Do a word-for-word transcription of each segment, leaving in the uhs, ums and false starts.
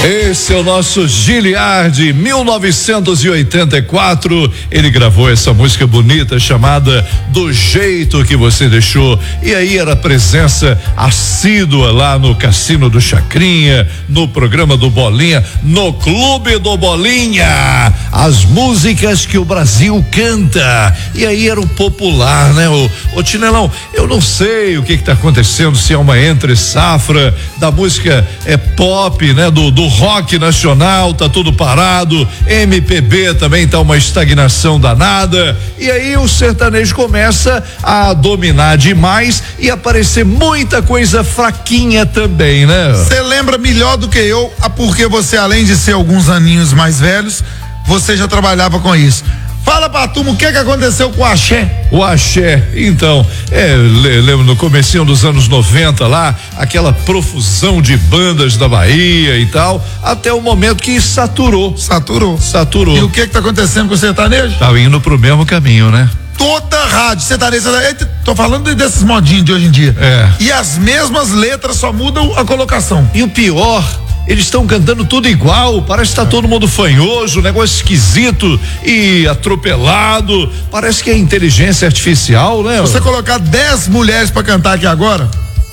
Esse é o nosso Giliardi, mil novecentos e oitenta e quatro. Ele gravou essa música bonita chamada Do Jeito Que Você Deixou. E aí era presença assídua lá no Cassino do Chacrinha, no programa do Bolinha, no Clube do Bolinha. As músicas que o Brasil canta. E aí era o popular, né? O, o Tinelão, eu não sei o que está acontecendo, se é uma entre safra da música é pop, né? Do, do rock nacional, tá tudo parado, M P B também tá uma estagnação danada, e aí o sertanejo começa a dominar demais e aparecer muita coisa fraquinha também, né? Você lembra melhor do que eu, porque você, além de ser alguns aninhos mais velhos, você já trabalhava com isso. Fala pra turma o que que aconteceu com o axé. O axé, então, é, lembro no comecinho dos anos noventa lá, aquela profusão de bandas da Bahia e tal, até o momento que saturou. Saturou. Saturou. E o que que tá acontecendo com o sertanejo? Tá indo pro mesmo caminho, né? Toda rádio, sertanejo, tô falando desses modinhos de hoje em dia. É. E as mesmas letras, só mudam a colocação. E o pior, eles estão cantando tudo igual, parece que tá todo mundo fanhoso, negócio esquisito e atropelado, parece que é inteligência artificial, né? Se você colocar dez mulheres pra cantar aqui agora,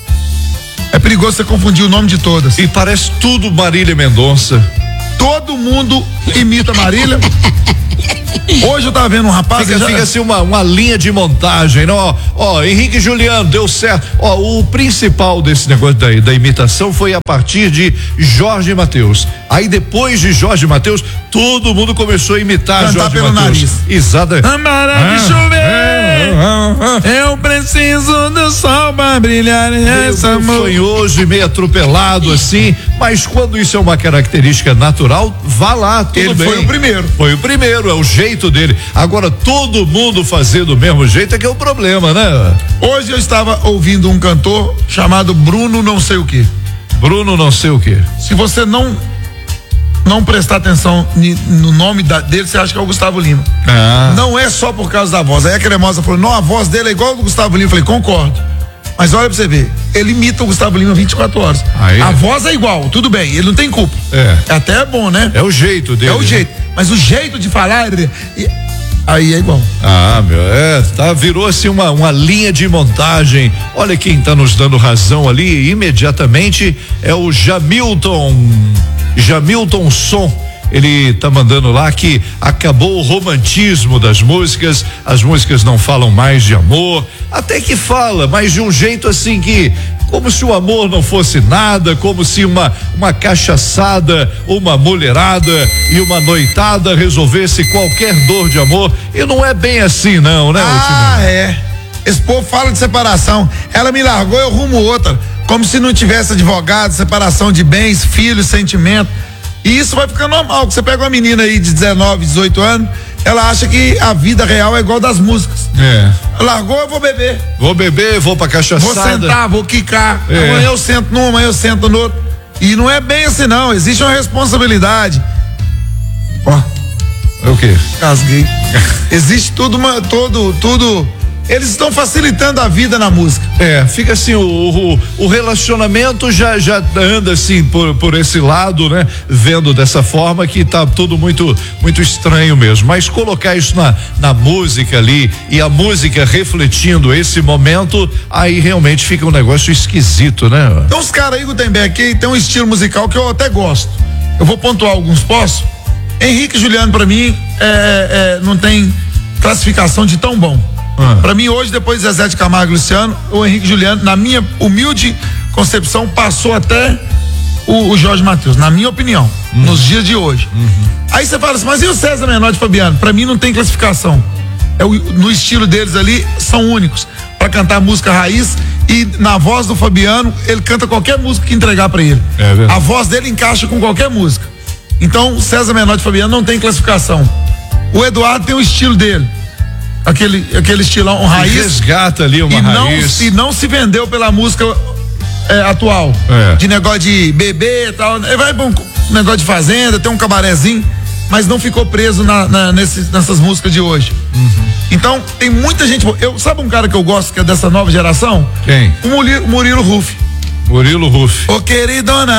é perigoso você confundir o nome de todas. E parece tudo Marília Mendonça. Todo mundo imita Marília. Hoje eu tava vendo um rapaz. Fica, já... fica assim uma, uma linha de montagem, né? Ó, ó, Henrique e Juliano, deu certo. Ó, o principal desse negócio da, da imitação foi a partir de Jorge Mateus. Aí depois de Jorge Mateus, todo mundo começou a imitar Cantar Jorge pelo Mateus. nariz. Exato. Amara de chover, eu preciso do sol pra brilhar essa mão. Fanhoso e meio atropelado assim, mas quando isso é uma característica natural, vá lá, tudo Ele bem. foi o primeiro. Foi o primeiro, é o jeito dele. Agora todo mundo fazer do mesmo jeito é que é o problema, né? Hoje eu estava ouvindo um cantor chamado Bruno não sei o que. Bruno não sei o que. Se você não não prestar atenção no nome da, dele, você acha que é o Gustavo Lima. Ah. Não é só por causa da voz. Aí a Cremosa falou, não, a voz dele é igual a do Gustavo Lima. Eu falei, concordo. Mas olha pra você ver, ele imita o Gustavo Lima vinte e quatro horas. Aí. A voz é igual, tudo bem, ele não tem culpa. É. Até é bom, né? É o jeito dele. É o jeito. Mas o jeito de falar, aí é igual. Ah, meu, é, tá, virou assim uma, uma linha de montagem. Olha quem tá nos dando razão ali imediatamente é o Jamilton, Jamilton Som. Ele tá mandando lá que acabou o romantismo das músicas, as músicas não falam mais de amor, até que fala, mas de um jeito assim que, como se o amor não fosse nada, como se uma, uma cachaçada, uma mulherada e uma noitada resolvesse qualquer dor de amor, e não é bem assim não, né? Ah, é. Esse povo fala de separação, ela me largou, eu rumo outra, como se não tivesse advogado, separação de bens, filhos, sentimento. E isso vai ficar normal, que você pega uma menina aí de dezenove, dezoito anos, ela acha que a vida real é igual das músicas. É. Largou, eu vou beber. Vou beber, vou pra cachaçada. Vou sentar, vou quicar. É. Amanhã eu sento num, amanhã eu sento no outro. E não é bem assim não, existe uma responsabilidade. Ó. É o quê? Casguei. Existe tudo, uma, todo, tudo... Eles estão facilitando a vida na música. É, fica assim, o, o, o relacionamento já, já anda assim por, por esse lado, né? Vendo dessa forma que tá tudo muito, muito estranho mesmo. Mas colocar isso na, na música ali e a música refletindo esse momento, aí realmente fica um negócio esquisito, né? Então os caras aí, Gutenberg, tem um estilo musical que eu até gosto. Eu vou pontuar alguns, posso? Henrique e Juliano, pra mim, é, é, não tem classificação de tão bom. Ah. Pra mim hoje, depois de Zezé de Camargo e Luciano, o Henrique Juliano, na minha humilde concepção, passou até o, o Jorge Mateus, na minha opinião, uhum. nos dias de hoje. Uhum. Aí você fala assim, mas e o César Menor de Fabiano? Pra mim não tem classificação. É o, no estilo deles ali, são únicos. Pra cantar música raiz, e na voz do Fabiano, ele canta qualquer música que entregar pra ele. É a voz dele encaixa com qualquer música. Então, César Menor de Fabiano não tem classificação. O Eduardo tem o estilo dele. Aquele, aquele estilão um raiz. Resgata ali uma e não, raiz. E não se vendeu pela música é, atual. É. De negócio de bebê e tal. Vai pra um negócio de fazenda, tem um cabarezinho, mas não ficou preso na, na, nesses, nessas músicas de hoje. Uhum. Então, tem muita gente. Eu, sabe um cara que eu gosto que é dessa nova geração? Quem? O Murilo, Murilo Ruff. Murilo Ruff. Ô queridona,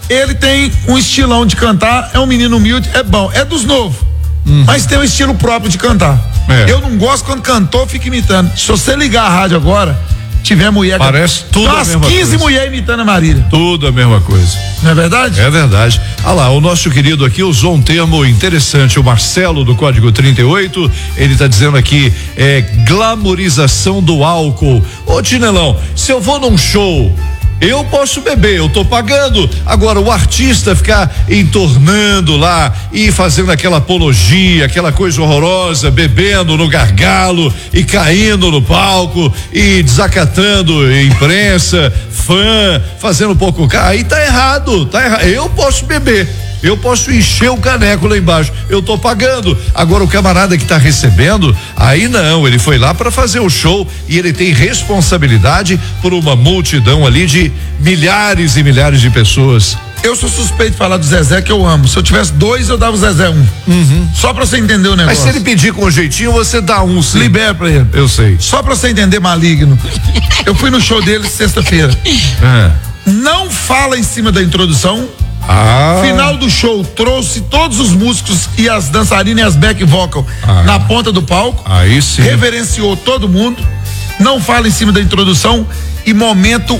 ele tem um estilão de cantar, é um menino humilde, é bom, é dos novos, uhum. mas tem um estilo próprio de cantar. É. Eu não gosto quando cantor fica imitando. Se você ligar a rádio agora, tiver mulher. Parece tudo umas quinze mulheres imitando a Marília. Tudo a mesma coisa. Não é verdade? É verdade. Ah lá, o nosso querido aqui usou um termo interessante, o Marcelo do Código trinta e oito, ele tá dizendo aqui, é glamorização do álcool. Ô Tinelão, se eu vou num show, eu posso beber, eu tô pagando. Agora, o artista ficar entornando lá e fazendo aquela apologia, aquela coisa horrorosa, bebendo no gargalo e caindo no palco e desacatando imprensa, fã, fazendo pouco cá, aí tá errado, tá errado. Eu posso beber. Eu posso encher o caneco lá embaixo, eu tô pagando. Agora o camarada que tá recebendo, aí não, ele foi lá para fazer o show e ele tem responsabilidade por uma multidão ali de milhares e milhares de pessoas. Eu sou suspeito de falar do Zezé, que eu amo. Se eu tivesse dois, eu dava o Zezé um. Uhum. Só pra você entender o negócio. Mas se ele pedir com jeitinho, você dá um sim. Libera pra ele. Eu sei. Só pra você entender, maligno. Eu fui no show dele sexta-feira. É. Não fala em cima da introdução. Ah. Final do show, trouxe todos os músicos e as dançarinas e as back vocal ah. na ponta do palco. Aí sim. Reverenciou todo mundo. Não fala em cima da introdução e momento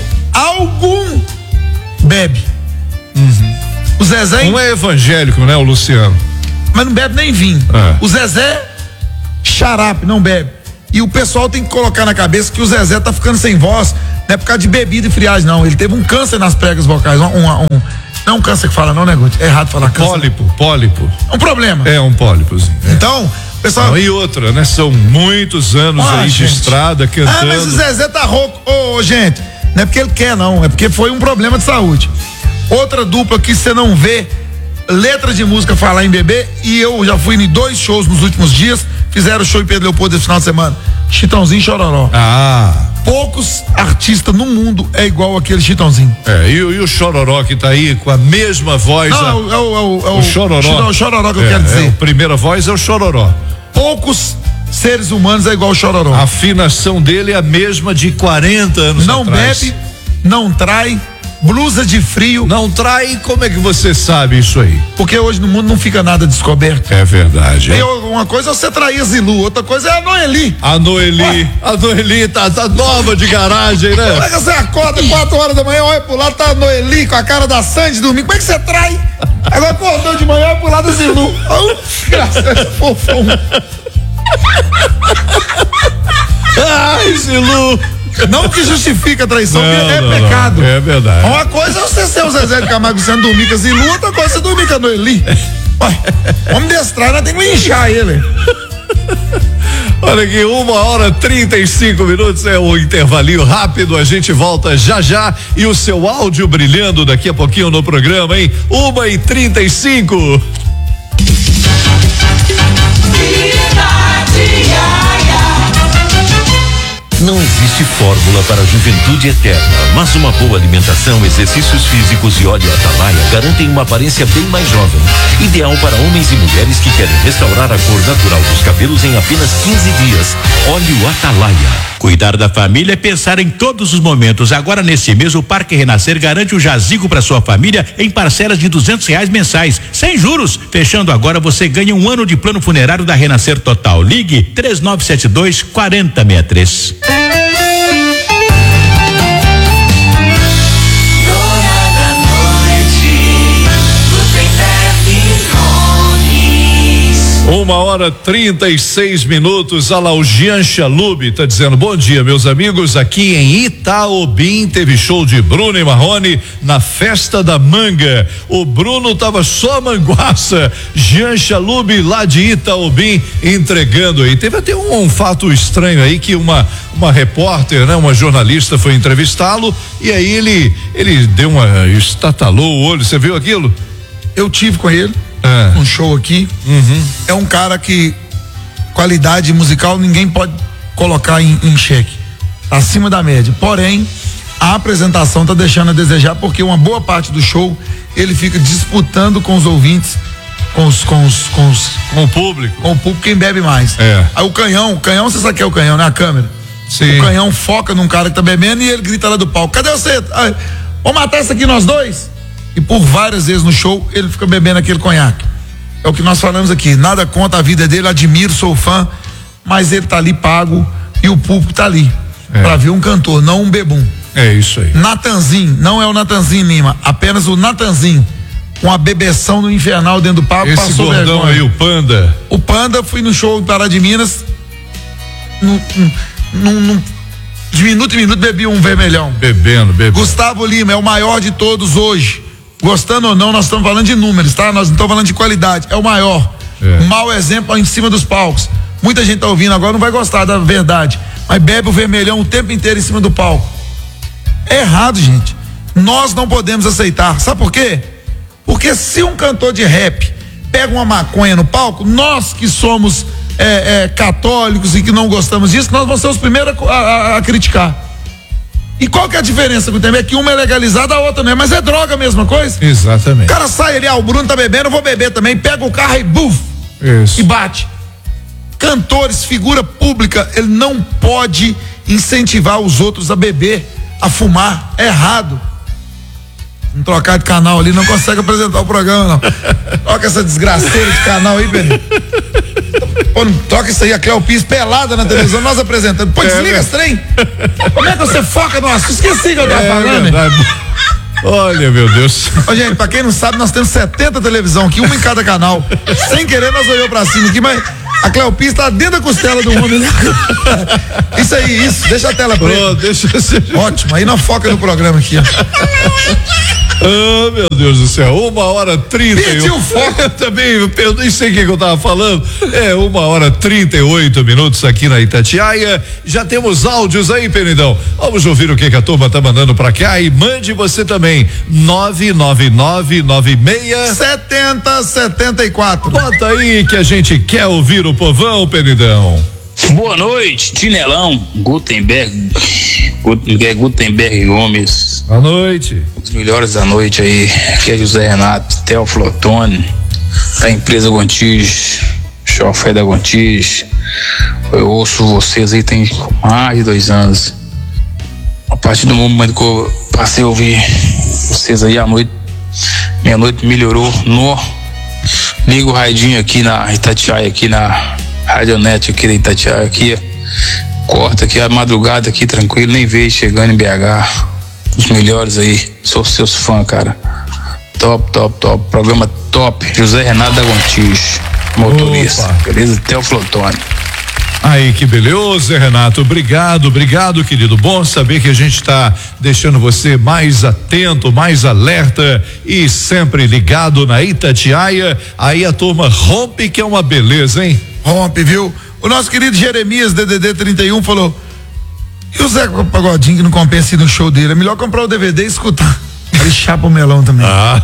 algum bebe. Uhum. O Zezé. Um é evangélico, né, o Luciano? Mas não bebe nem vinho. É. O Zezé, xarape, não bebe. E o pessoal tem que colocar na cabeça que o Zezé tá ficando sem voz, não é por causa de bebida e friagem, não. Ele teve um câncer nas pregas vocais. Um, um, um, não é um câncer que fala, não, né, Guti? É errado falar câncer. Pólipo, pólipo. É um problema. É um pólipozinho. É. Então, pessoal. Não, e outra, né? São muitos anos ah, aí gente. de estrada cantando. Ah, mas o Zezé tá rouco. Ô, oh, gente, não é porque ele quer, não. É porque foi um problema de saúde. Outra dupla que você não vê letra de música falar em bebê, e eu já fui em dois shows nos últimos dias, fizeram show em Pedro Leopoldo esse final de semana. Chitãozinho e Chororó. Ah. Poucos artistas no mundo é igual aquele Chitãozinho. É, e, e o Chororó que tá aí com a mesma voz. Não, a, é o, é o, é o, o Chororó. O Chororó que é, eu quero dizer. É, a primeira voz é o Chororó. Poucos seres humanos é igual o Chororó. A afinação dele é a mesma de quarenta anos não atrás. Não bebe, não trai, blusa de frio. Não trai, como é que você sabe isso aí? Porque hoje no mundo não fica nada descoberto. É verdade. É. Uma coisa é você trair a Zilu, outra coisa é a Noeli. A Noeli, Ué? a Noeli tá, tá nova de garagem, né? Como é que você acorda quatro horas da manhã, olha pro lado, tá a Noeli com a cara da Sandy dormindo, como é que você trai? Agora acordou de manhã, olha pro lado da Zilu. Oh, graças, fofão. Ai, Zilu. Não que justifica a traição, não, é não, pecado. Não, é verdade. Uma coisa é você ser o Zezé de Camargo Santos dormir com a Zilu, outra coisa é você dormir com a Noeli. Ué, vamos destrar, nós temos que inchar ele. Olha aqui, uma hora trinta e cinco minutos é o intervalinho rápido, a gente volta já já e o seu áudio brilhando daqui a pouquinho no programa, hein? Uma e trinta e cinco. Não existe fórmula para a juventude eterna, mas uma boa alimentação, exercícios físicos e óleo Atalaia garantem uma aparência bem mais jovem. Ideal para homens e mulheres que querem restaurar a cor natural dos cabelos em apenas quinze dias. Óleo Atalaia. Cuidar da família é pensar em todos os momentos. Agora, nesse mês, o Parque Renascer garante o jazigo para sua família em parcelas de duzentos reais mensais, sem juros. Fechando agora, você ganha um ano de plano funerário da Renascer Total. Ligue três nove sete dois, quatro zero seis três. Uma hora trinta e seis minutos. Olha lá, o Jean Chalub tá dizendo: bom dia, meus amigos. Aqui em Itaobim teve show de Bruno e Marrone na Festa da Manga. O Bruno tava só manguaça. Jean Chalub lá de Itaobim entregando aí. Teve até um, um fato estranho aí que uma uma repórter, né, uma jornalista foi entrevistá-lo e aí ele ele deu uma estatalou o olho. Você viu aquilo? Eu tive com ele. É. Um show aqui. Uhum. É um cara que qualidade musical ninguém pode colocar em, em xeque, acima da média. Porém, a apresentação tá deixando a desejar, porque uma boa parte do show ele fica disputando com os ouvintes, com os com os com, os, com o público, com o público quem bebe mais. É. Aí o canhão, o canhão, você sabe que é o canhão, né? A câmera. Sim. O canhão foca num cara que tá bebendo e ele grita lá do palco: cadê você? Aí, vamos matar essa aqui nós dois? e por várias vezes no show ele fica bebendo aquele conhaque. É o que nós falamos aqui, nada contra a vida dele, admiro, sou fã, mas ele tá ali pago e o público tá ali é. Pra ver um cantor, não um bebum. É isso aí. Natanzinho, não é o Natanzinho Lima, apenas o Natanzinho, com a bebeção no infernal dentro do palco, esse passou gordão vergonha. Aí, o Panda. O Panda, fui no show do Pará de Minas, num, num, num, de minuto em minuto bebia um vermelhão. Bebendo, bebendo. Gustavo Lima é o maior de todos hoje. Gostando ou não, nós estamos falando de números, tá? Nós não estamos falando de qualidade, é o maior. É. Mau exemplo em cima dos palcos. Muita gente tá ouvindo agora, não vai gostar da verdade, mas bebe o vermelhão o tempo inteiro em cima do palco. É errado, gente. Nós não podemos aceitar. Sabe por quê? Porque se um cantor de rap pega uma maconha no palco, nós que somos é, é, católicos e que não gostamos disso, nós vamos ser os primeiros a, a, a criticar. E qual que é a diferença que tem? É que uma é legalizada, a outra não é, mas é droga a mesma coisa. Exatamente. O cara sai ali, ah, o Bruno tá bebendo, eu vou beber também, pega o carro e buf, isso. E bate. Cantores, figura pública, ele não pode incentivar os outros a beber, a fumar, é errado. Não trocar de canal ali, não consegue apresentar o programa, não. Toca essa desgraceira de canal aí, Pedro. Pô, não toca isso aí, a Cleo Pires pelada na televisão, nós apresentando. Pô, desliga é, esse trem. Como é que você foca no assunto? Esqueci que eu tava é, falando. Verdade. Olha, meu Deus. Ô, gente, pra quem não sabe, nós temos setenta televisão aqui, uma em cada canal. Sem querer, nós olhamos pra cima aqui, mas a Cleo Pires tá dentro da costela do homem. Isso aí, isso. Deixa a tela preta. Oh, deixa eu... Ótimo, aí nós foca no programa aqui, ó. Ah, meu Deus do céu, uma hora trinta. Perdi o foco. Eu também, eu nem sei o que, que eu tava falando. É, uma hora trinta e oito minutos aqui na Itatiaia. Já temos áudios aí, Penidão. Vamos ouvir o que, que a turma tá mandando pra cá e mande você também. nove nove nove nove seis setenta setenta e quatro. Bota aí que a gente quer ouvir o povão, Penidão. Boa noite, Tinelão, Gutenberg, Gutenberg Gomes. Boa noite. Os melhores da noite aí, aqui é José Renato, Theo Flotone, da empresa Gontijo, chofé da Gontijo. Eu ouço vocês aí tem mais de dois anos. A partir do momento que eu passei a ouvir vocês aí à noite, minha noite melhorou. No, ligo o radinho aqui na Itatiaia, aqui na Radionet aqui da Itatiaia, aqui, corta aqui a madrugada aqui, tranquilo, nem vejo chegando em B H. Os melhores aí, sou seus fãs, cara. Top, top, top. Programa top. José Renato da Gontijo, motorista. Opa. Beleza? Theo Flotone. Aí, que beleza, Renato. Obrigado, obrigado, querido. Bom saber que a gente está deixando você mais atento, mais alerta e sempre ligado na Itatiaia. Aí a turma rompe, que é uma beleza, hein? Rompe, viu? O nosso querido Jeremias, D D D trinta e um, falou: e o Zé Pagodinho que não compensa ir no show dele? É melhor comprar o D V D e escutar. Ele chapa o melão também. Ah.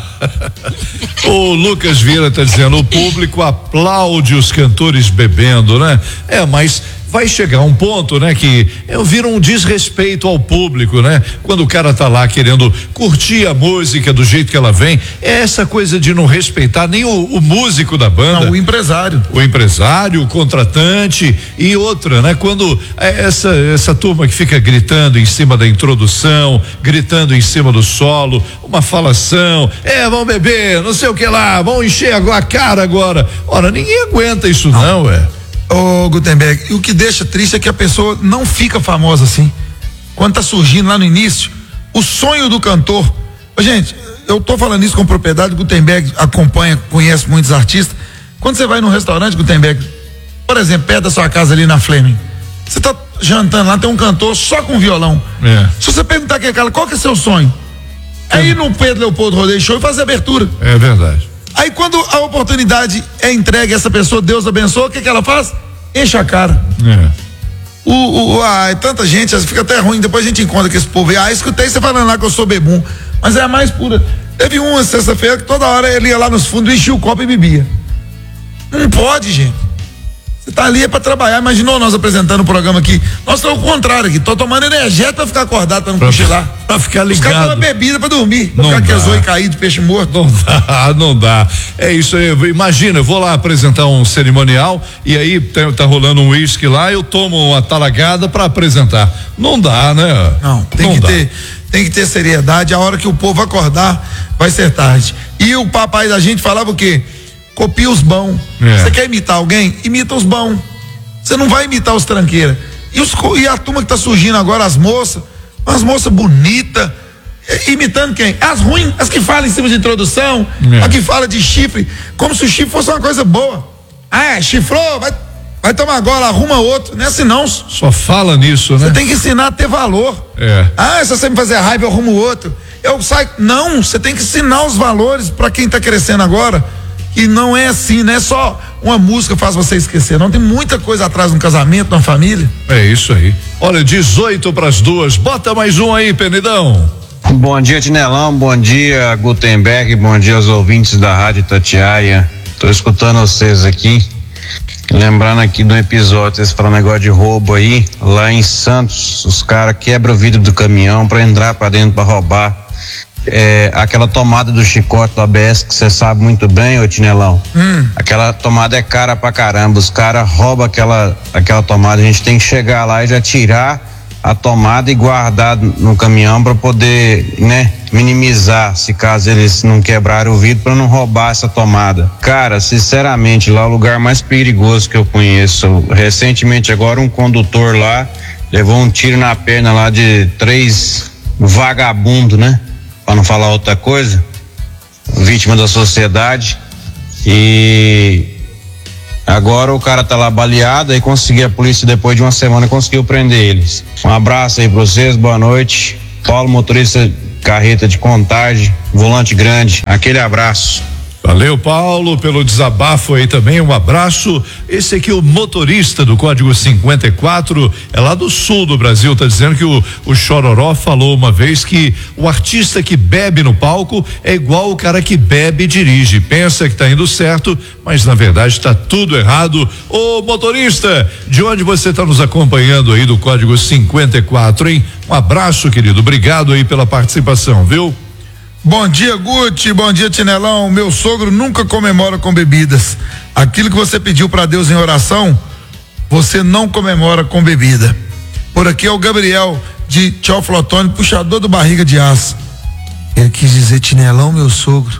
O Lucas Vieira tá dizendo: o público aplaude os cantores bebendo, né? É, mas vai chegar um ponto, né, que eu viro um desrespeito ao público, né? Quando o cara tá lá querendo curtir a música do jeito que ela vem, é essa coisa de não respeitar nem o, o músico da banda. Não, o empresário. O empresário, o contratante e outra, né? Quando é essa essa turma que fica gritando em cima da introdução, gritando em cima do solo, uma falação, é, vamos beber, não sei o que lá, vamos encher agora a cara agora. Ora, ninguém aguenta isso não, ué. Ô, Gutenberg, e o que deixa triste é que a pessoa não fica famosa assim. Quando tá surgindo lá no início, o sonho do cantor. Ô, gente, eu tô falando isso com propriedade, Gutenberg acompanha, conhece muitos artistas. Quando você vai num restaurante, Gutenberg, por exemplo, perto da sua casa ali na Fleming, você tá jantando lá, tem um cantor só com violão. É. Se você perguntar aquele cara, qual que é seu sonho? É ir no Pedro Leopoldo Rodeio Show e fazer abertura. É verdade. Aí quando a oportunidade é entregue a essa pessoa, Deus abençoa, o que que ela faz? Enche a cara. É. O, o, ah, tanta gente, fica até ruim, depois a gente encontra com esse povo aí, ah, escutei você falando lá que eu sou bebum, mas é a mais pura. Teve uma sexta-feira que toda hora ele ia lá nos fundos, enchia o copo e bebia. Não pode, gente. Você tá ali é pra trabalhar. Imaginou nós apresentando o programa aqui? Nós estamos ao contrário aqui. Tô tomando energético pra ficar acordado, pra não cochilar. Pra ficar ligado. Os caras tomam bebida pra dormir. Pra não ficar dá. que zoio caído, peixe morto. Não dá, não dá. É isso aí. Imagina, eu vou lá apresentar um cerimonial e aí tá, tá rolando um uísque lá, eu tomo uma talagada pra apresentar. Não dá, né? Não, tem não que dá. ter. tem que ter seriedade. A hora que o povo acordar, vai ser tarde. E o papai da gente falava o quê? Copia os bons. Você é. quer imitar alguém? Imita os bons. Você não vai imitar os tranqueiras. E, os, e a turma que tá surgindo agora, as moças, as moças bonitas, imitando quem? As ruins, as que falam em cima de introdução, é. a que fala de chifre, como se o chifre fosse uma coisa boa. Ah, é, chifrou, vai, vai tomar agora, arruma outro. Não é assim não. Só fala nisso, né? Você tem que ensinar a ter valor. É. Ah, se você me fazer raiva, eu arrumo outro. Eu saio. Não, você tem que ensinar os valores para quem tá crescendo agora. E não é assim, não é só uma música faz você esquecer, não, tem muita coisa atrás de um casamento, de uma família. É isso aí. Olha, dezoito para as duas, bota mais um aí, Penidão. Bom dia, Tinelão, bom dia, Gutenberg, bom dia aos ouvintes da Rádio Itatiaia. Tô escutando vocês aqui, lembrando aqui do episódio, vocês falam negócio de roubo aí, lá em Santos, os caras quebram o vidro do caminhão pra entrar pra dentro pra roubar. É, aquela tomada do chicote do A B S que você sabe muito bem, ô Tinelão. Hum. Aquela tomada é cara pra caramba. Os caras roubam aquela, aquela tomada. A gente tem que chegar lá e já tirar a tomada e guardar no caminhão pra poder, né, minimizar se caso eles não quebrarem o vidro, pra não roubar essa tomada. Cara, sinceramente, lá é o lugar mais perigoso que eu conheço. Recentemente agora um condutor lá levou um tiro na perna lá de três vagabundos, né? Para não falar outra coisa, vítima da sociedade, e agora o cara tá lá baleado e conseguiu, a polícia depois de uma semana conseguiu prender eles. Um abraço aí pra vocês, boa noite. Paulo, motorista carreta de Contagem, volante grande, aquele abraço. Valeu, Paulo, pelo desabafo aí também, um abraço. Esse aqui é o motorista do código cinquenta e quatro, é lá do sul do Brasil, tá dizendo que o, o Chororó falou uma vez que o artista que bebe no palco é igual o cara que bebe e dirige, pensa que tá indo certo, mas na verdade tá tudo errado. Ô motorista, de onde você tá nos acompanhando aí do código cinquenta e quatro, hein? Um abraço, querido, obrigado aí pela participação, viu? Bom dia, Guti, bom dia, Tinelão. Meu sogro nunca comemora com bebidas. Aquilo que você pediu para Deus em oração, você não comemora com bebida. Por aqui é o Gabriel de Teoflotone, puxador do Barriga de Aço. Ele quis dizer, Tinelão, meu sogro.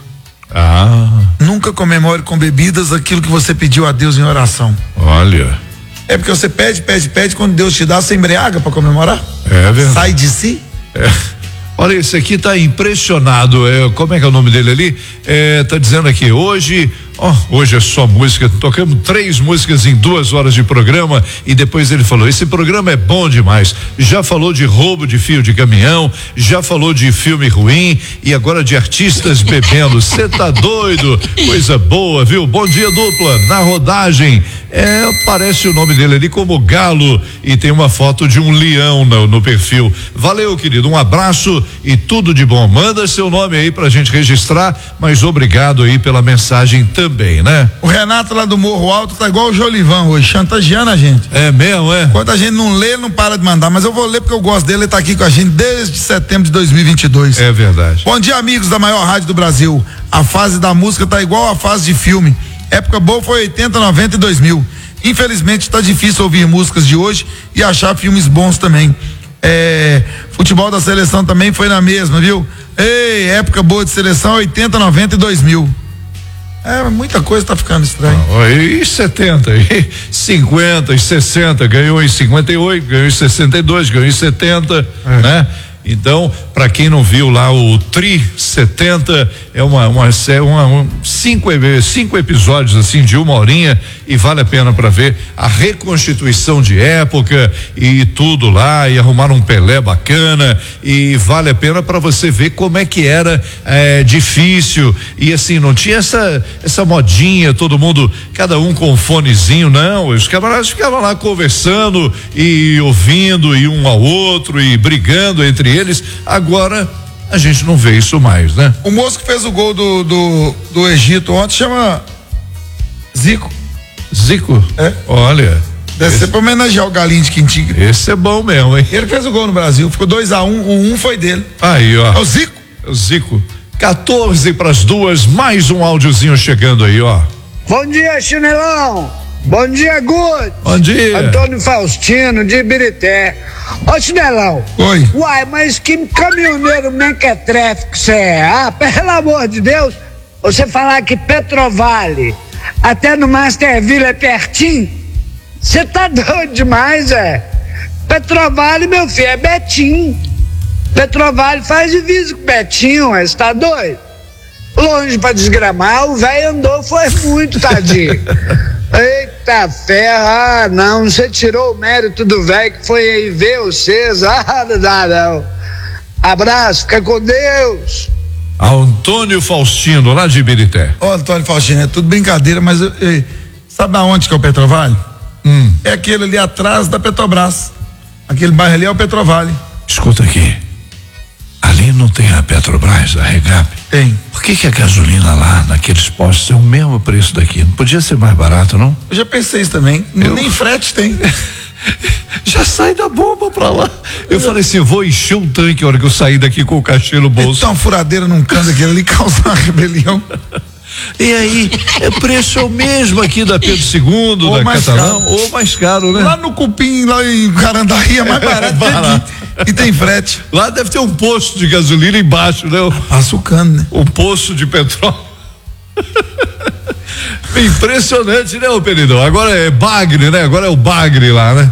Ah. Nunca comemore com bebidas aquilo que você pediu a Deus em oração. Olha. É porque você pede, pede, pede, quando Deus te dá, você embriaga para comemorar? É verdade. Sai de si? É. Olha, esse aqui tá impressionado, é, como é que é o nome dele ali? É, tá dizendo aqui, hoje, ó, hoje é só música, tocamos três músicas em duas horas de programa e depois ele falou, esse programa é bom demais, já falou de roubo de fio de caminhão, já falou de filme ruim e agora de artistas bebendo, cê tá doido, coisa boa, viu? Bom dia, dupla, na rodagem, é, aparece o nome dele ali como Galo e tem uma foto de um leão no, no perfil. Valeu, querido, um abraço e tudo de bom. Manda seu nome aí pra gente registrar, mas obrigado aí pela mensagem também, né? O Renato lá do Morro Alto tá igual o Jolivan hoje, chantageando a gente. É mesmo, é? Quando a gente não lê, ele não para de mandar, mas eu vou ler porque eu gosto dele, ele tá aqui com a gente desde setembro de dois mil e vinte e dois. É verdade. Bom dia, amigos da maior rádio do Brasil. A fase da música tá igual a fase de filme. Época boa foi oitenta, noventa e dois mil. Infelizmente tá difícil ouvir músicas de hoje e achar filmes bons também. É, futebol da seleção também foi na mesma, viu? Ei, época boa de seleção, oitenta, noventa e dois mil. É, muita coisa tá ficando estranha. Ah, e setenta, e cinquenta, e sessenta, ganhou em cinquenta e oito, ganhou em sessenta e dois, ganhou em setenta, é. Né? Então, para quem não viu lá o Tri setenta, é uma, uma, uma um, cinco, cinco episódios assim de uma horinha e vale a pena para ver a reconstituição de época e tudo lá e arrumar um Pelé bacana e vale a pena para você ver como é que era é, difícil e assim, não tinha essa essa modinha, todo mundo, cada um com um fonezinho, não, os camaradas ficavam lá conversando e ouvindo e um ao outro e brigando entre eles. Agora a gente não vê isso mais, né? O moço que fez o gol do, do, do Egito ontem chama Zico. Zico? É? Olha. Deve esse, ser pra homenagear o Galinho de Quintiga. Esse é bom mesmo, hein? Ele fez o gol no Brasil, ficou dois a um, o um foi dele. Aí, ó. É o Zico. É o Zico. quatorze para as duas, mais um áudiozinho chegando aí, ó. Bom dia, Chinelão. Bom dia, Guto. Bom dia. Antônio Faustino, de Ibirité. Ô, Chinelão. Oi. Uai, mas que caminhoneiro mequetrefe que você é? Ah, pelo amor de Deus, você falar que Petrovale até no Masterville é pertinho, você tá doido demais, é? Petrovale, meu filho, é Betim. Petrovale faz divisa com Betinho, você tá doido? Longe pra desgramar, o velho andou, foi muito, tadinho. Eita ferra, ah, não, você tirou o mérito do velho que foi aí ver vocês, ah, não dá não. Abraço, fica com Deus. Antônio Faustino, lá de Ibirité. Ô, Antônio Faustino, é tudo brincadeira, mas eu, eu, sabe aonde que é o Petrovale? Hum. É aquele ali atrás da Petrobras. Aquele bairro ali é o Petrovale. Escuta aqui. Ali não tem a Petrobras, a Regap? Tem. Por que que a gasolina lá naqueles postos é o mesmo preço daqui? Não podia ser mais barato, não? Eu já pensei isso também. Eu... Nem frete tem. Já sai da bomba pra lá. Eu falei assim, vou encher um tanque a hora que eu sair daqui com o cachê no bolso. Então, uma furadeira num canto aquele ali causar uma rebelião. E aí, é preço é o mesmo aqui da Pedro segundo, ou da mais Catalão, caro. ou mais caro, né? Lá no Cupim, lá em Carandaí é mais barato. É barato. E tem frete. Lá deve ter um posto de gasolina embaixo, né? Passa o cano, né? Um poço de petróleo. Impressionante, né, ô Peridão? Agora é Bagre, né? Agora é o Bagre lá, né?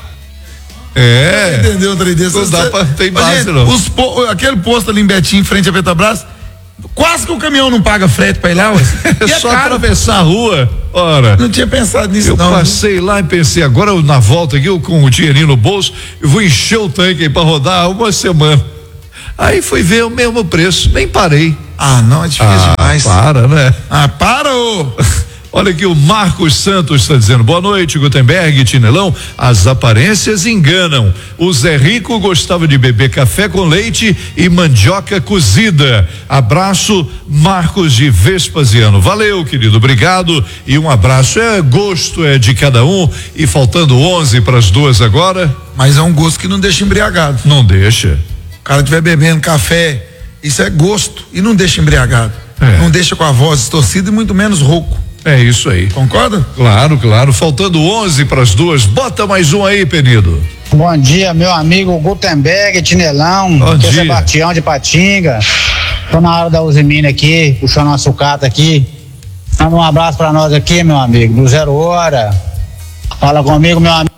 É. Entendeu o trem desse? Não dá pra ter base, gente, não. Os po, aquele posto ali em Betim, em frente à Petrobras, quase que o caminhão não paga frete pra ir lá, ué. É só atravessar a rua. Ora. Não tinha pensado nisso, eu não. Eu passei lá e pensei, agora eu, na volta aqui, eu com o dinheirinho no bolso, eu vou encher o tanque aí pra rodar uma semana. Aí fui ver o mesmo preço, nem parei. Ah, não, é difícil ah, demais. Para, né? Ah, para, ô! Olha aqui, o Marcos Santos está dizendo, boa noite, Gutenberg, Tinelão, as aparências enganam. O Zé Rico gostava de beber café com leite e mandioca cozida. Abraço, Marcos de Vespasiano. Valeu, querido, obrigado e um abraço. É gosto, é de cada um, e faltando onze para as duas agora. Mas é um gosto que não deixa embriagado. Não deixa. O cara estiver bebendo café, isso é gosto e não deixa embriagado. É. Não deixa com a voz distorcida e muito menos rouco. É isso aí. Concorda? Claro, claro. Faltando onze para as duas. Bota mais um aí, Penido. Bom dia, meu amigo Gutenberg, Tinelão. Bom aqui dia. é Sebastião de Patinga. Tô na hora da Usimina aqui, puxando uma sucata aqui. Manda um abraço pra nós aqui, meu amigo, do Zero Hora. Fala comigo, meu amigo.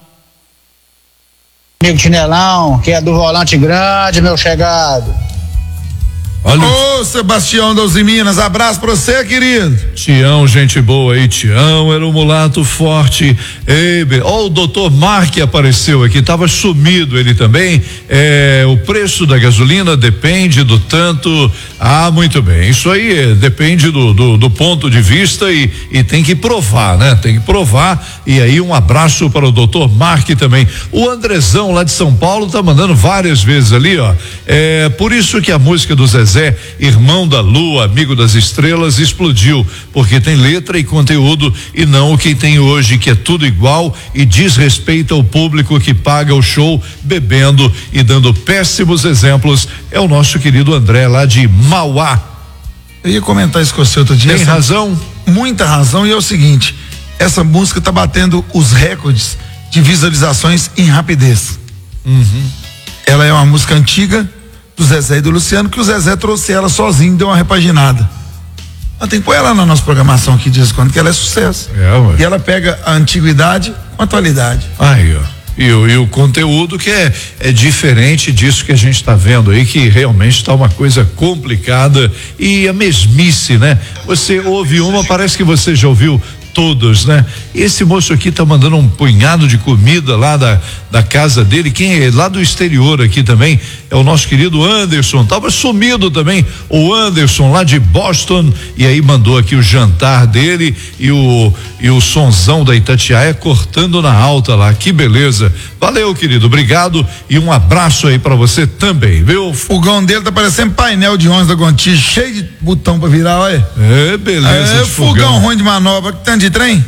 Amigo Tinelão, que é do Volante Grande, meu chegado. Olha. Ô, Sebastião da Minas, abraço pra você, querido. Tião, gente boa aí, Tião era um mulato forte. Ó, o doutor Marque apareceu aqui, tava sumido ele também. É, o preço da gasolina depende do tanto. Ah, muito bem. Isso aí é, depende do, do, do ponto de vista e, e tem que provar, né? Tem que provar. E aí, um abraço para o doutor Marque também. O Andrezão lá de São Paulo tá mandando várias vezes ali, ó. É por isso que a música do Zezé, Irmão da Lua, Amigo das Estrelas, explodiu, porque tem letra e conteúdo e não o que tem hoje, que é tudo igual e desrespeita o público que paga o show bebendo e dando péssimos exemplos. É o nosso querido André lá de Mauá. Eu ia comentar isso com você outro dia. Tem essa, razão? Muita razão, e é o seguinte, essa música tá batendo os recordes de visualizações em rapidez. Uhum. Ela é uma música antiga do Zezé e do Luciano, que o Zezé trouxe ela sozinho, deu uma repaginada. Mas tem que pôr ela na nossa programação aqui de vez em quando, que ela é sucesso. É, ué. E ela pega a antiguidade com a atualidade. Aí, ó. E, o- e o conteúdo que é, é diferente disso que a gente está vendo aí, que realmente está uma coisa complicada e a mesmice, né? Você ouve uma, parece que você já ouviu todos, né? Esse moço aqui tá mandando um punhado de comida lá da, da casa dele, quem é lá do exterior aqui também, é o nosso querido Anderson, tava sumido também, o Anderson lá de Boston, e aí mandou aqui o jantar dele e o e o sonzão da Itatiaia cortando na alta lá, que beleza. Valeu, querido, obrigado e um abraço aí pra você também, viu? O fogão dele tá parecendo painel de ônibus da Gontijo, cheio de botão pra virar, olha. É, beleza. É, de fogão ruim de manobra, que tanto de trem?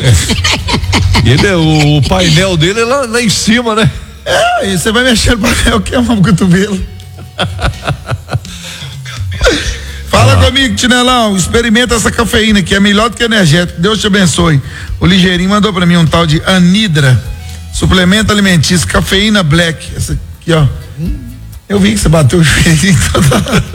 Ele é o, o painel dele é lá, lá em cima, né? É, aí você vai mexer no painel, queima o cotovelo. Fala comigo, Tinelão, experimenta essa cafeína que é melhor do que energético, Deus te abençoe. O Ligeirinho mandou pra mim um tal de Anidra, suplemento alimentício, cafeína black, essa aqui, ó. Eu vi que você bateu o joelho toda.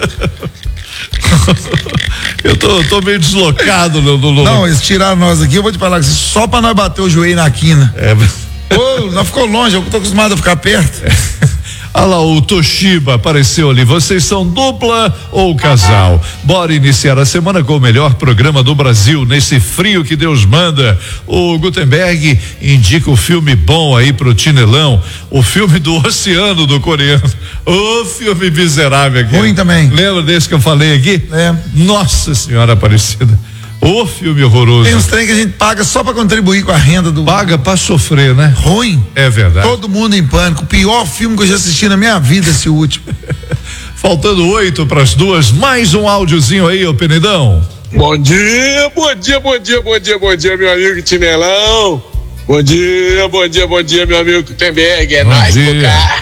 Eu tô, tô meio deslocado no, no, no... Não, eles tiraram nós aqui, eu vou te falar que só pra nós bater o joelho na quina. É. Ô, nós ficou longe, eu tô acostumado a ficar perto. É. Olha lá, o Toshiba apareceu ali. Vocês são dupla ou casal? Bora iniciar a semana com o melhor programa do Brasil, nesse frio que Deus manda. O Gutenberg indica o filme bom aí pro Tinelão, o filme do Oceano do coreano. Ô, filme miserável aqui. Ruim também. Lembra desse que eu falei aqui? É. Nossa Senhora Aparecida. Ô, filme horroroso. Tem uns trem que a gente paga só pra contribuir com a renda do. Paga pra sofrer, né? Ruim. É verdade. Todo mundo em pânico. O pior filme que eu já assisti na minha vida, esse último. Faltando oito pras duas, mais um áudiozinho aí, ô Penedão. Bom dia, bom dia, bom dia, bom dia, bom dia, meu amigo Tinelão. Bom dia, bom dia, bom dia, meu amigo Gutenberg. É nóis por cá.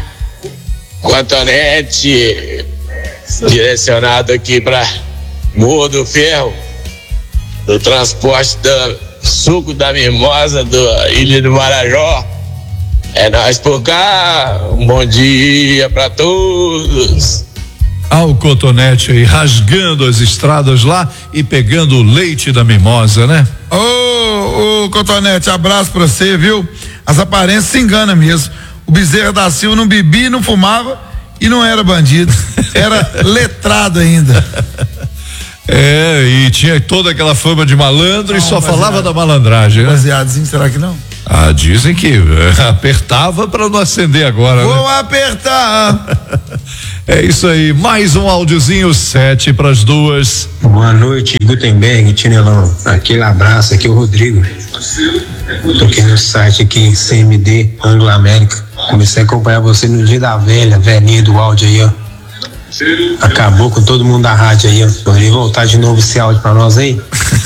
Cotonete, direcionado aqui pra Morro do Ferro, do transporte do suco da mimosa da Ilha do Marajó. É nóis por cá, um bom dia pra todos. Ah, o Cotonete aí rasgando as estradas lá e pegando o leite da mimosa, né? Ô, ô, Cotonete, abraço pra você, viu? As aparências se enganam mesmo. O Bezerra da Silva não bebia, não fumava e não era bandido. Era letrado ainda. É, e tinha toda aquela fama de malandro não, e só falava da malandragem, né? Baseadozinho, será que não? Ah, dizem que é, apertava pra não acender agora, Vou né? apertar. É isso aí, mais um áudiozinho, sete pras duas. Boa noite, Gutenberg, Tinelão. Aquele abraço, aqui é o Rodrigo. Tô aqui no site aqui, C M D, Anglo América. Comecei a acompanhar você no dia da velha, velhinha do áudio aí, ó. Acabou com todo mundo da rádio aí, ó. Poderia voltar de novo esse áudio pra nós aí?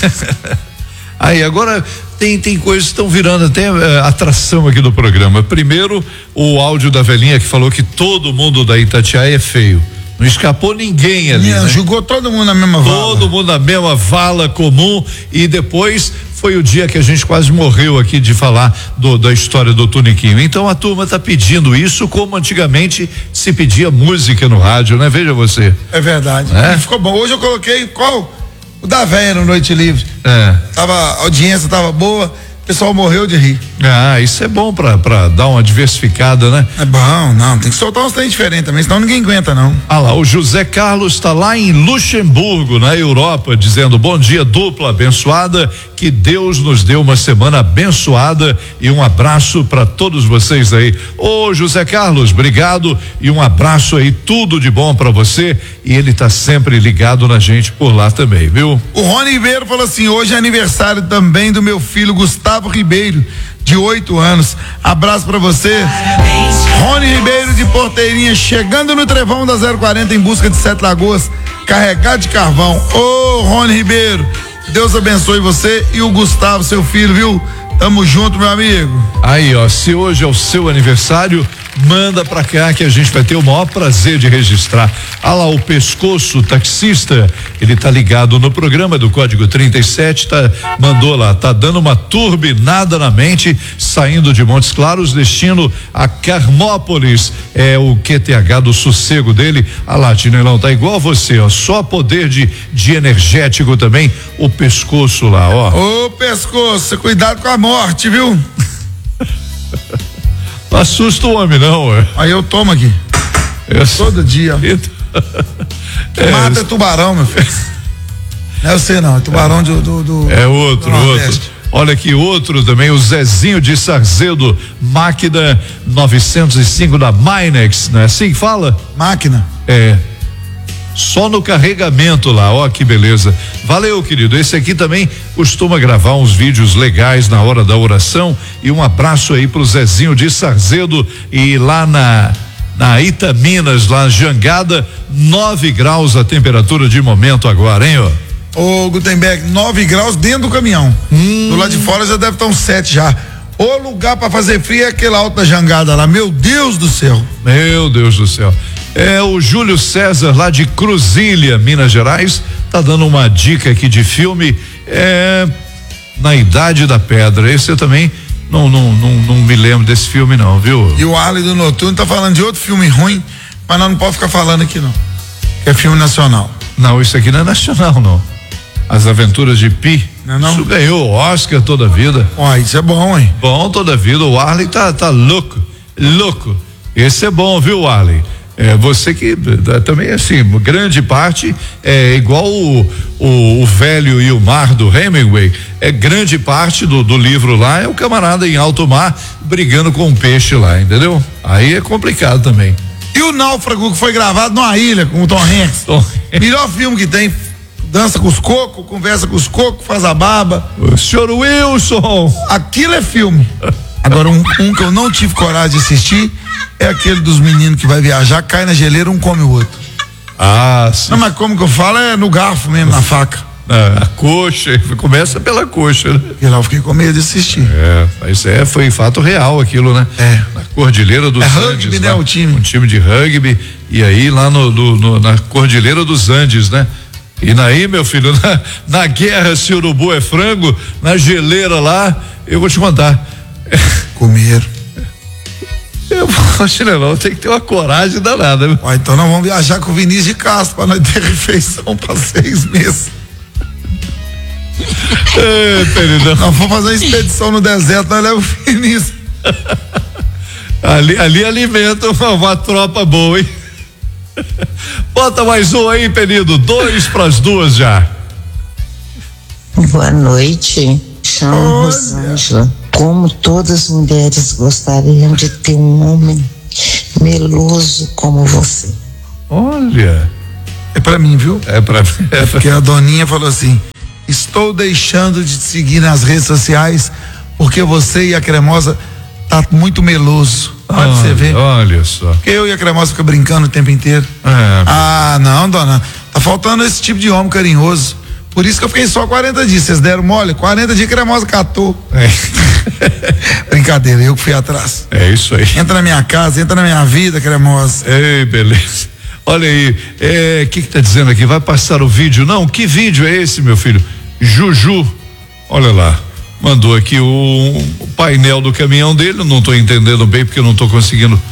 Aí, agora tem, tem coisas que estão virando até uh, atração aqui do programa. Primeiro, o áudio da velhinha que falou que todo mundo da Itatiaia é feio. Não escapou ninguém ali. Não, né? Jogou todo mundo na mesma vala. Todo mundo na mesma vala comum. E depois foi o dia que a gente quase morreu aqui de falar do, da história do Tuniquinho. Então a turma tá pedindo isso como antigamente se pedia música no rádio, né? Veja você. É verdade. É? Ficou bom. Hoje eu coloquei qual? O da véia no Noite Livre. É. Tava, a audiência tava boa, o pessoal morreu de rir. Ah, isso é bom pra, pra dar uma diversificada, né? É bom, não, tem que soltar uns trem diferentes também, senão ninguém aguenta não. Ah lá, o José Carlos está lá em Luxemburgo, na Europa, dizendo bom dia, dupla abençoada, que Deus nos deu uma semana abençoada e um abraço para todos vocês aí. Ô José Carlos, obrigado e um abraço aí, tudo de bom para você, e ele tá sempre ligado na gente por lá também, viu? O Rony Ribeiro falou assim, hoje é aniversário também do meu filho Gustavo Ribeiro, de oito anos. Abraço pra você. Rony Ribeiro de Porteirinha, chegando no Trevão da zero quarenta em busca de Sete Lagoas, carregado de carvão. Ô Rony Ribeiro, Deus abençoe você e o Gustavo, seu filho, viu? Tamo junto, meu amigo. Aí, ó, se hoje é o seu aniversário, manda pra cá que a gente vai ter o maior prazer de registrar. Ah lá, o Pescoço Taxista, ele tá ligado no programa do Código trinta e sete, tá, mandou lá, tá dando uma turbinada na mente, saindo de Montes Claros, destino a Carmópolis, é o Q T H do sossego dele. Ah lá, Tinelão, tá igual você, ó, só poder de, de energético também, o Pescoço lá, ó. Ô Pescoço, cuidado com a morte, viu? Não assusta o homem, não, ué. Aí eu tomo aqui. Eu Todo dia. É, Mata tubarão, meu filho. Não é você não, é tubarão é, do, do, do. É outro, do outro. Olha aqui, outro também, o Zezinho de Sarzedo, máquina novecentos e cinco da Minex, não é assim que fala? Máquina. É. Só no carregamento lá, ó, que beleza. Valeu, querido. Esse aqui também costuma gravar uns vídeos legais na hora da oração. E um abraço aí pro Zezinho de Sarzedo e lá na na Itaminas, lá Jangada, nove graus a temperatura de momento agora, hein, ó. Ô, Gutenberg, nove graus dentro do caminhão. Hum. Do lado de fora já deve estar uns sete já. O lugar para fazer frio é aquele alto da Jangada lá. Meu Deus do céu. Meu Deus do céu. É o Júlio César lá de Cruzília, Minas Gerais, tá dando uma dica aqui de filme, é, Na Idade da Pedra. Esse eu também não, não, não, não me lembro desse filme não, viu? E o Arley do Noturno tá falando de outro filme ruim, mas nós não pode ficar falando aqui não. É filme nacional. Não, isso aqui não é nacional não. As Aventuras de Pi. Não, não. Isso ganhou Oscar toda a vida. Ó, isso é bom, hein? Bom toda a vida. O Arley tá, tá louco, louco. Esse é bom, viu, Arley? É, você que também, assim, grande parte é igual o, o, o Velho e o Mar do Hemingway, é grande parte do, do livro lá é o camarada em alto mar brigando com um peixe lá, entendeu? Aí é complicado também. E o Náufrago, que foi gravado numa ilha com o Tom Hanks. Tom... Melhor filme que tem. Dança com os cocos, conversa com os cocos, faz a barba. O senhor Wilson. Aquilo é filme. Agora, um, um que eu não tive coragem de assistir é aquele dos meninos que vai viajar, cai na geleira, um come o outro. Ah, sim. Não, mas como que eu falo é no garfo mesmo, na faca. A, a coxa, começa pela coxa, né? E lá eu fiquei com medo de assistir. É, mas é, foi fato real aquilo, né? É. Na Cordilheira dos é Andes. Rugby, lá, né, o time? Um time de rugby, e aí lá no, no, no na Cordilheira dos Andes, né? E naí, meu filho, na, na guerra, se urubu é frango, na geleira lá, eu vou te contar. Comer. Eu vou, Chinelão, tem que ter uma coragem danada, viu? Ó, então nós vamos viajar com o Vinícius de Castro pra nós ter refeição pra seis meses. É, Peridão. Nós vamos fazer uma expedição no deserto, nós levamos o Vinícius. Ali, ali alimenta uma, uma tropa boa, hein? Bota mais um aí, Penido. Dois pras duas já. Boa noite. Chamo Rosângela. Como todas as mulheres gostariam de ter um homem meloso como você. Olha. É pra mim, viu? É pra mim. É porque a Doninha falou assim: estou deixando de te seguir nas redes sociais porque você e a Cremosa tá muito meloso. Olha pra você ver. Olha só. Porque eu e a Cremosa fica brincando o tempo inteiro. É. Ah, não, dona. Tá faltando esse tipo de homem carinhoso. Por isso que eu fiquei só quarenta dias. Vocês deram mole? quarenta dias Cremosa catou. É. Brincadeira, eu que fui atrás. É isso aí. Entra na minha casa, entra na minha vida, Cremosa. Ei, beleza. Olha aí, é, que que tá dizendo aqui? Vai passar o vídeo? Não, que vídeo é esse, meu filho? Juju, olha lá, mandou aqui o, o painel do caminhão dele, não tô entendendo bem porque eu não tô conseguindo.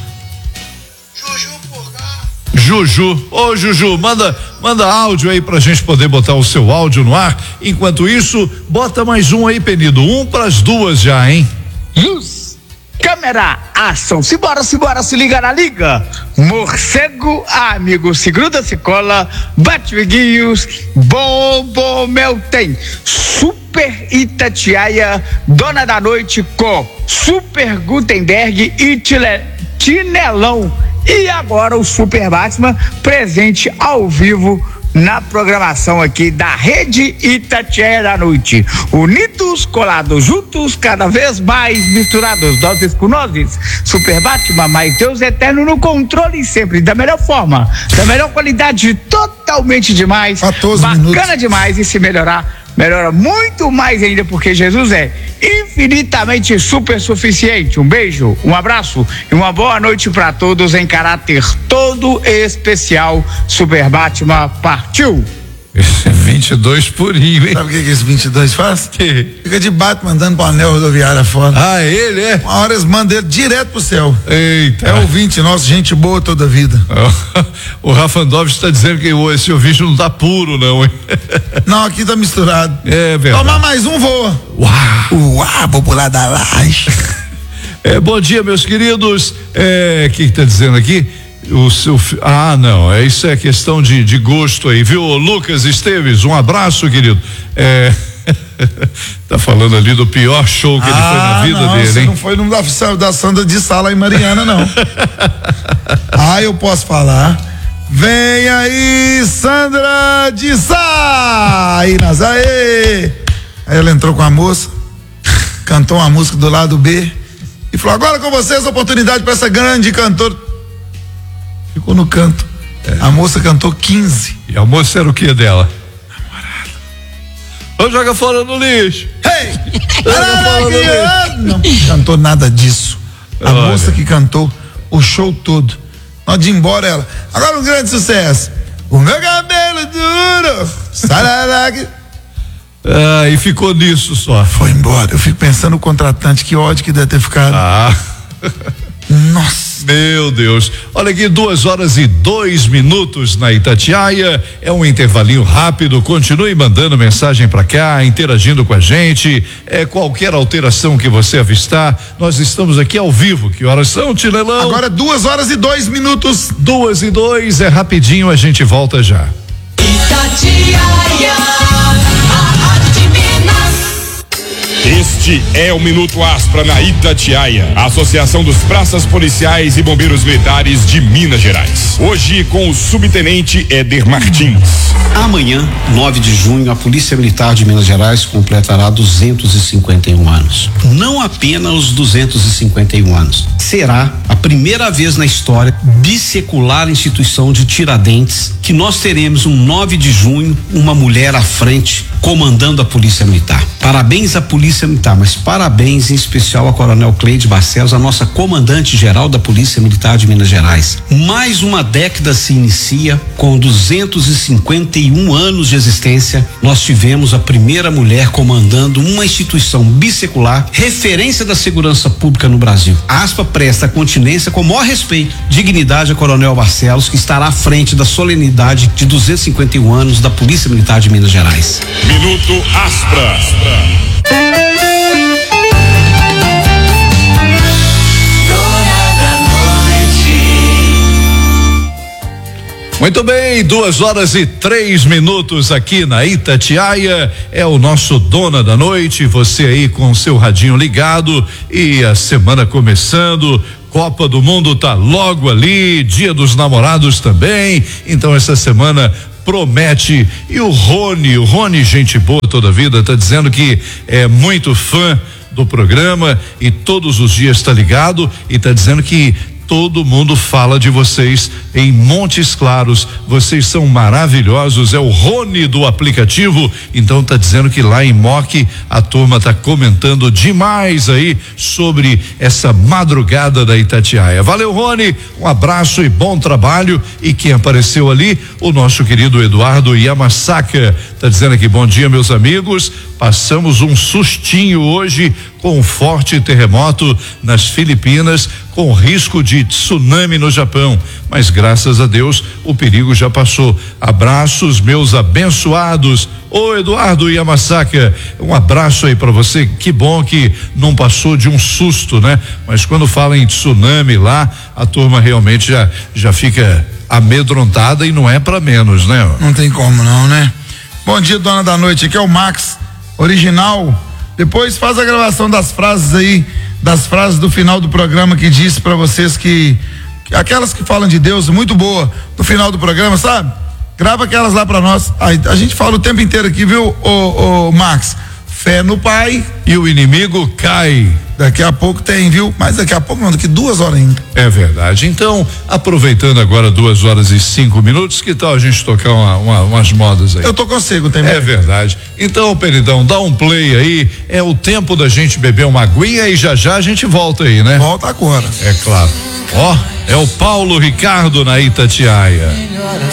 Juju, por cá. Juju, ô Juju, manda, manda áudio aí pra gente poder botar o seu áudio no ar. Enquanto isso, bota mais um aí, Penido, um pras duas já, hein? Luz, câmera, ação, simbora, simbora, se liga na liga. Morcego, amigo, se gruda, se cola, bate viguinhos, bom, bom, meu tem. Super Itatiaia, dona da noite com Super Gutenberg e Tile, Tinelão. E agora o Super Batman presente ao vivo na programação aqui da Rede Itatiaia da Noite. Unidos, colados juntos, cada vez mais misturados, nozes com nozes. Super Batman, mais Deus eterno no controle sempre, da melhor forma, da melhor qualidade, totalmente demais, bacana minutos. Demais, e se melhorar, melhora muito mais ainda, porque Jesus é infinitamente super suficiente. Um beijo, um abraço e uma boa noite para todos em caráter todo especial. Super Batman partiu. vinte e dois purinho, hein? Sabe o que, que esse vinte e dois faz? Que? Fica de Batman andando pro anel rodoviário fora. Ah, ele é? Uma hora eles mandam ele direto pro céu. Eita. É ouvinte nosso, gente boa toda a vida. O Rafa Andovich está dizendo que esse ouvinte não tá puro, não, hein? Não, aqui tá misturado. É verdade. Tomar mais um, voa. Uau! Uau, vou pular da laje. É, bom dia, meus queridos. É, o que que tá dizendo aqui? O seu, ah, não, é isso é questão de, de gosto aí, viu? Lucas Esteves, um abraço, querido. É, tá falando ali do pior show que ah, ele foi na vida não, dele, você hein? Não foi no da, da Sandra de Sala em Mariana, não. Ah, eu posso falar. Vem aí, Sandra de Sá! Aí, Nazaré! Aí ela entrou com a moça, cantou uma música do lado B e falou: agora com vocês a oportunidade para essa grande cantora. Ficou no canto. É. A moça cantou quinze. E a moça era o que dela? Namorada. Ou joga fora no lixo. Hey! Joga fora no lixo. Não cantou nada disso. A Olha. moça que cantou o show todo. Nós de ir embora ela. Agora um grande sucesso. O meu cabelo cabelo duro. Sararague. Ah, e ficou nisso só. Foi embora. Eu fico pensando no contratante, que ódio que deve ter ficado. Ah. Nossa. Meu Deus. Olha aqui, duas horas e dois minutos na Itatiaia. É um intervalinho rápido. Continue mandando mensagem pra cá, interagindo com a gente. É qualquer alteração que você avistar. Nós estamos aqui ao vivo. Que horas são, Tilelão? Agora duas horas e dois minutos. Duas e dois, é rapidinho, a gente volta já. Itatiaia, a rádio de Minas. Este é o Minuto Aspra na Itatiaia, a Associação dos Praças Policiais e Bombeiros Militares de Minas Gerais. Hoje com o subtenente Éder Martins. Amanhã, nove de junho, a Polícia Militar de Minas Gerais completará duzentos e cinquenta e um anos. Não apenas os duzentos e cinquenta e um anos. Será a primeira vez na história bissecular instituição de Tiradentes que nós teremos um nove de junho uma mulher à frente comandando a Polícia Militar. Parabéns à Polícia Militar, mas parabéns em especial a Coronel Cleide Barcelos, a nossa comandante geral da Polícia Militar de Minas Gerais. Mais uma década se inicia com duzentos e cinquenta e um anos de existência. Nós tivemos a primeira mulher comandando uma instituição bissecular, referência da segurança pública no Brasil. A Aspa presta continência com o maior respeito, dignidade a Coronel Barcelos, que estará à frente da solenidade de duzentos e cinquenta e um anos da Polícia Militar de Minas Gerais. Minuto Aspra. Muito bem, duas horas e três minutos aqui na Itatiaia, é o nosso Dona da Noite, você aí com o seu radinho ligado e a semana começando, Copa do Mundo tá logo ali, Dia dos Namorados também, então essa semana promete. E o Rony, o Rony, gente boa toda a vida, tá dizendo que é muito fã do programa e todos os dias tá ligado e tá dizendo que todo mundo fala de vocês em Montes Claros, vocês são maravilhosos, é o Rony do aplicativo, então tá dizendo que lá em Moque a turma tá comentando demais aí sobre essa madrugada da Itatiaia. Valeu, Rony, um abraço e bom trabalho. E quem apareceu ali, o nosso querido Eduardo Yamasaka, tá dizendo aqui, bom dia meus amigos, passamos um sustinho hoje com um forte terremoto nas Filipinas, com risco de tsunami no Japão, mas graças a Deus o perigo já passou. Abraços meus abençoados. Ô Eduardo Yamasaka, um abraço aí para você, que bom que não passou de um susto, né? Mas quando fala em tsunami lá, a turma realmente já já fica amedrontada e não é para menos, né? Não tem como não, né? Bom dia, Dona da Noite, aqui é o Max, original. Depois faz a gravação das frases aí, das frases do final do programa que disse para vocês que, que aquelas que falam de Deus, muito boa, no final do programa, sabe? Grava aquelas lá para nós. A, a gente fala o tempo inteiro aqui, viu, ô, ô, Max? Fé no Pai e o inimigo cai. Daqui a pouco tem, viu? Mas daqui a pouco não, daqui duas horas ainda. É verdade. Então, aproveitando agora duas horas e cinco minutos, que tal a gente tocar uma, uma, umas modas aí? Eu tô consigo, tem. É verdade. Então, Peridão, dá um play aí. É o tempo da gente beber uma aguinha e já já a gente volta aí, né? Volta agora. É claro. Ó, é o Paulo Ricardo na Itatiaia.